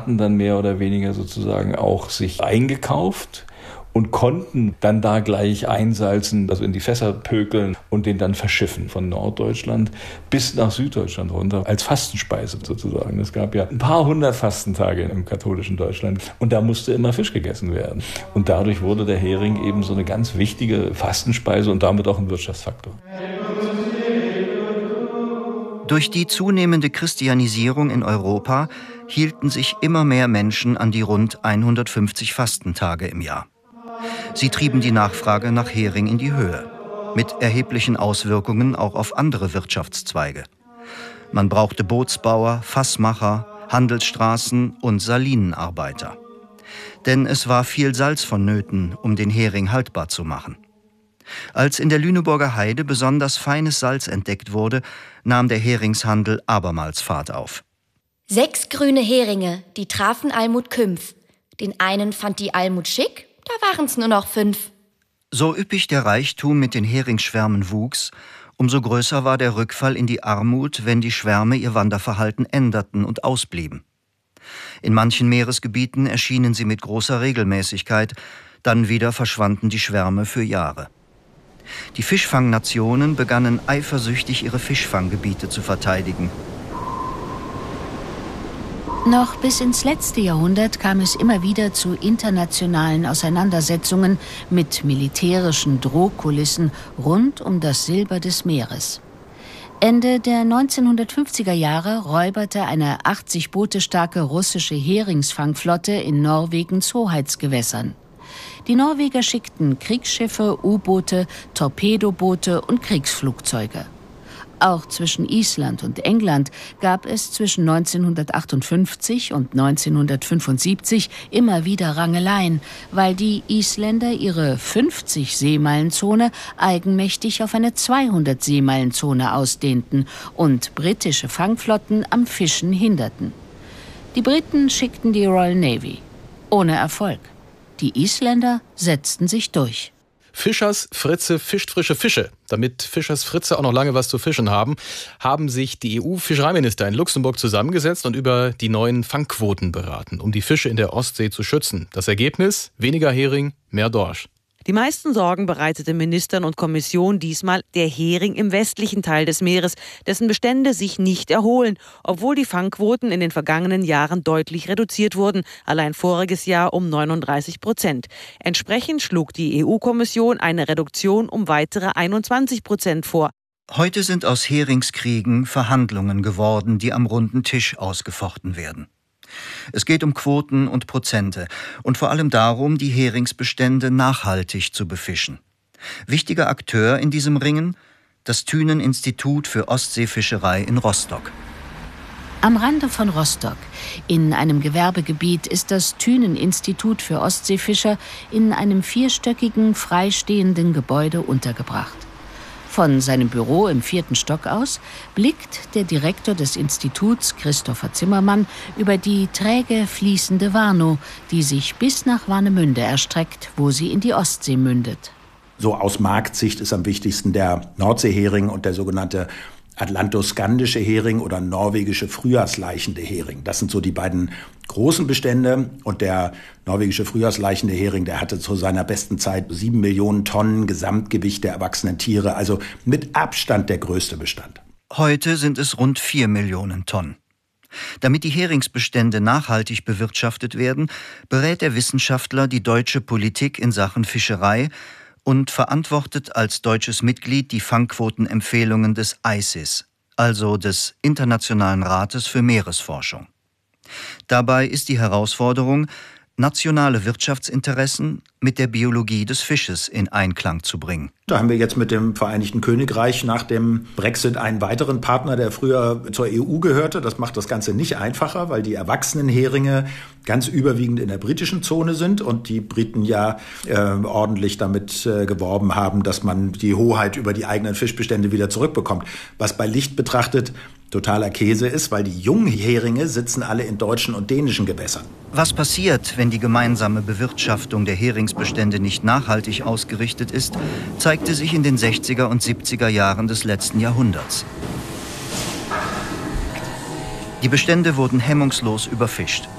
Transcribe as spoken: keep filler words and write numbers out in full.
Staaten dann mehr oder weniger sozusagen auch sich eingekauft und konnten dann da gleich einsalzen, also in die Fässer pökeln und den dann verschiffen von Norddeutschland bis nach Süddeutschland runter als Fastenspeise sozusagen. Es gab ja ein paar hundert Fastentage im katholischen Deutschland und da musste immer Fisch gegessen werden. Und dadurch wurde der Hering eben so eine ganz wichtige Fastenspeise und damit auch ein Wirtschaftsfaktor. Durch die zunehmende Christianisierung in Europa hielten sich immer mehr Menschen an die rund hundertfünfzig Fastentage im Jahr. Sie trieben die Nachfrage nach Hering in die Höhe, mit erheblichen Auswirkungen auch auf andere Wirtschaftszweige. Man brauchte Bootsbauer, Fassmacher, Handelsstraßen und Salinenarbeiter. Denn es war viel Salz vonnöten, um den Hering haltbar zu machen. Als in der Lüneburger Heide besonders feines Salz entdeckt wurde, nahm der Heringshandel abermals Fahrt auf. Sechs grüne Heringe, die trafen Almut Kümpf. Den einen fand die Almut schick, da waren's nur noch fünf. So üppig der Reichtum mit den Heringsschwärmen wuchs, umso größer war der Rückfall in die Armut, wenn die Schwärme ihr Wanderverhalten änderten und ausblieben. In manchen Meeresgebieten erschienen sie mit großer Regelmäßigkeit, dann wieder verschwanden die Schwärme für Jahre. Die Fischfangnationen begannen eifersüchtig ihre Fischfanggebiete zu verteidigen. Noch bis ins letzte Jahrhundert kam es immer wieder zu internationalen Auseinandersetzungen mit militärischen Drohkulissen rund um das Silber des Meeres. Ende der neunzehnhundertfünfziger Jahre räuberte eine achtzig Boote starke russische Heringsfangflotte in Norwegens Hoheitsgewässern. Die Norweger schickten Kriegsschiffe, U-Boote, Torpedoboote und Kriegsflugzeuge. Auch zwischen Island und England gab es zwischen neunzehnhundertachtundfünfzig und neunzehnhundertfünfundsiebzig immer wieder Rangeleien, weil die Isländer ihre fünfzig-Seemeilenzone eigenmächtig auf eine zweihundert-Seemeilenzone ausdehnten und britische Fangflotten am Fischen hinderten. Die Briten schickten die Royal Navy. Ohne Erfolg. Die Isländer setzten sich durch. Fischers Fritze fischt frische Fische. Damit Fischers Fritze auch noch lange was zu fischen haben, haben sich die E U-Fischereiminister in Luxemburg zusammengesetzt und über die neuen Fangquoten beraten, um die Fische in der Ostsee zu schützen. Das Ergebnis? Weniger Hering, mehr Dorsch. Die meisten Sorgen bereitete Ministern und Kommission diesmal der Hering im westlichen Teil des Meeres, dessen Bestände sich nicht erholen, obwohl die Fangquoten in den vergangenen Jahren deutlich reduziert wurden, allein voriges Jahr um neununddreißig Prozent. Entsprechend schlug die E U-Kommission eine Reduktion um weitere einundzwanzig Prozent vor. Heute sind aus Heringskriegen Verhandlungen geworden, die am runden Tisch ausgefochten werden. Es geht um Quoten und Prozente und vor allem darum, die Heringsbestände nachhaltig zu befischen. Wichtiger Akteur in diesem Ringen, das Thünen-Institut für Ostseefischerei in Rostock. Am Rande von Rostock, in einem Gewerbegebiet, ist das Thünen-Institut für Ostseefischer in einem vierstöckigen, freistehenden Gebäude untergebracht. Von seinem Büro im vierten Stock aus blickt der Direktor des Instituts, Christopher Zimmermann, über die träge fließende Warnow, die sich bis nach Warnemünde erstreckt, wo sie in die Ostsee mündet. So aus Marktsicht ist am wichtigsten der Nordseehering und der sogenannte atlantoskandische Hering oder norwegische frühjahrsleichende Hering. Das sind so die beiden großen Bestände. Und der norwegische frühjahrsleichende Hering, der hatte zu seiner besten Zeit sieben Millionen Tonnen Gesamtgewicht der erwachsenen Tiere. Also mit Abstand der größte Bestand. Heute sind es rund vier Millionen Tonnen. Damit die Heringsbestände nachhaltig bewirtschaftet werden, berät der Wissenschaftler die deutsche Politik in Sachen Fischerei und verantwortet als deutsches Mitglied die Fangquotenempfehlungen des I C E S, also des Internationalen Rates für Meeresforschung. Dabei ist die Herausforderung, nationale Wirtschaftsinteressen mit der Biologie des Fisches in Einklang zu bringen. Da haben wir jetzt mit dem Vereinigten Königreich nach dem Brexit einen weiteren Partner, der früher zur E U gehörte. Das macht das Ganze nicht einfacher, weil die erwachsenen Heringe ganz überwiegend in der britischen Zone sind und die Briten ja äh, ordentlich damit äh, geworben haben, dass man die Hoheit über die eigenen Fischbestände wieder zurückbekommt. Was bei Licht betrachtet totaler Käse ist, weil die jungen Heringe sitzen alle in deutschen und dänischen Gewässern. Was passiert, wenn die gemeinsame Bewirtschaftung der Heringsbestände nicht nachhaltig ausgerichtet ist, zeigte sich in den sechziger und siebziger Jahren des letzten Jahrhunderts. Die Bestände wurden hemmungslos überfischt.